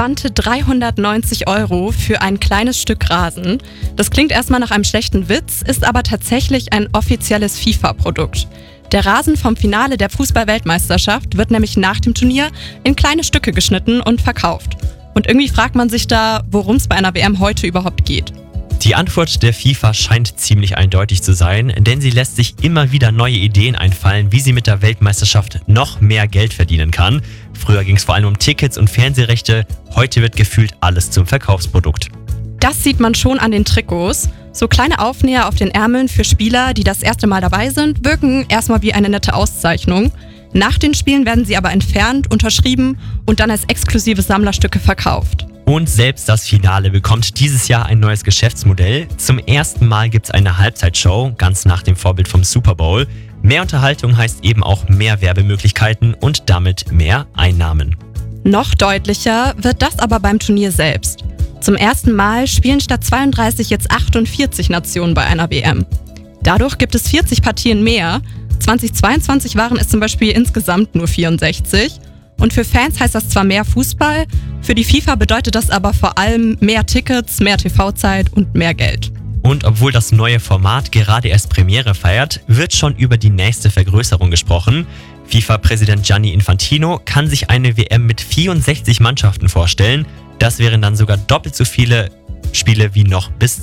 entspannte 390 € für ein kleines Stück Rasen. Das klingt erstmal nach einem schlechten Witz, ist aber tatsächlich ein offizielles FIFA-Produkt. Der Rasen vom Finale der Fußball-Weltmeisterschaft wird nämlich nach dem Turnier in kleine Stücke geschnitten und verkauft. Und irgendwie fragt man sich da, worum es bei einer WM heute überhaupt geht. Die Antwort der FIFA scheint ziemlich eindeutig zu sein, denn sie lässt sich immer wieder neue Ideen einfallen, wie sie mit der Weltmeisterschaft noch mehr Geld verdienen kann. Früher ging es vor allem um Tickets und Fernsehrechte, heute wird gefühlt alles zum Verkaufsprodukt. Das sieht man schon an den Trikots. So kleine Aufnäher auf den Ärmeln für Spieler, die das erste Mal dabei sind, wirken erstmal wie eine nette Auszeichnung. Nach den Spielen werden sie aber entfernt, unterschrieben und dann als exklusive Sammlerstücke verkauft. Und selbst das Finale bekommt dieses Jahr ein neues Geschäftsmodell. Zum ersten Mal gibt es eine Halbzeitshow, ganz nach dem Vorbild vom Super Bowl. Mehr Unterhaltung heißt eben auch mehr Werbemöglichkeiten und damit mehr Einnahmen. Noch deutlicher wird das aber beim Turnier selbst. Zum ersten Mal spielen statt 32 jetzt 48 Nationen bei einer WM. Dadurch gibt es 40 Partien mehr. 2022 waren es zum Beispiel insgesamt nur 64. Und für Fans heißt das zwar mehr Fußball, für die FIFA bedeutet das aber vor allem mehr Tickets, mehr TV-Zeit und mehr Geld. Und obwohl das neue Format gerade erst Premiere feiert, wird schon über die nächste Vergrößerung gesprochen. FIFA-Präsident Gianni Infantino kann sich eine WM mit 64 Mannschaften vorstellen. Das wären dann sogar doppelt so viele Spiele wie noch bis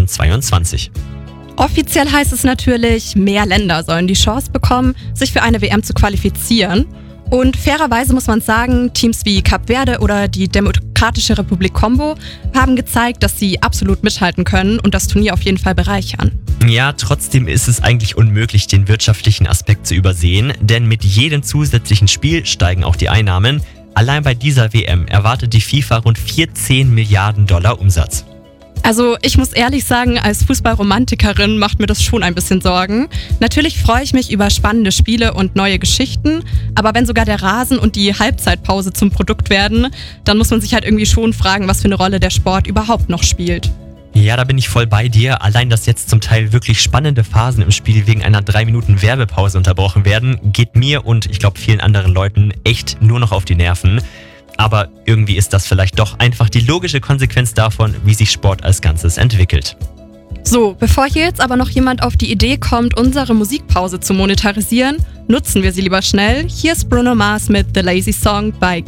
2022. Offiziell heißt es natürlich, mehr Länder sollen die Chance bekommen, sich für eine WM zu qualifizieren. Und fairerweise muss man sagen, Teams wie Kap Verde oder die Demokratische Republik Kongo haben gezeigt, dass sie absolut mithalten können und das Turnier auf jeden Fall bereichern. Ja, trotzdem ist es eigentlich unmöglich, den wirtschaftlichen Aspekt zu übersehen, denn mit jedem zusätzlichen Spiel steigen auch die Einnahmen. Allein bei dieser WM erwartet die FIFA rund 14 Milliarden $ Umsatz. Also ich muss ehrlich sagen, als Fußballromantikerin macht mir das schon ein bisschen Sorgen. Natürlich freue ich mich über spannende Spiele und neue Geschichten, aber wenn sogar der Rasen und die Halbzeitpause zum Produkt werden, dann muss man sich halt irgendwie schon fragen, was für eine Rolle der Sport überhaupt noch spielt. Ja, da bin ich voll bei dir. Allein, dass jetzt zum Teil wirklich spannende Phasen im Spiel wegen einer 3 Minuten Werbepause unterbrochen werden, geht mir und ich glaube vielen anderen Leuten echt nur noch auf die Nerven. Aber irgendwie ist das vielleicht doch einfach die logische Konsequenz davon, wie sich Sport als Ganzes entwickelt. So, bevor hier jetzt aber noch jemand auf die Idee kommt, unsere Musikpause zu monetarisieren, nutzen wir sie lieber schnell. Hier ist Bruno Mars mit The Lazy Song bei